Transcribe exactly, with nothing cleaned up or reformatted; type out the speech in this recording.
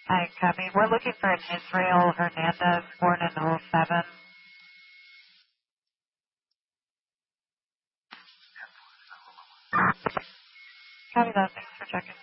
Hi, copy. We're looking for an Israel Hernandez, born in oh seven. Copy that. Thanks for checking.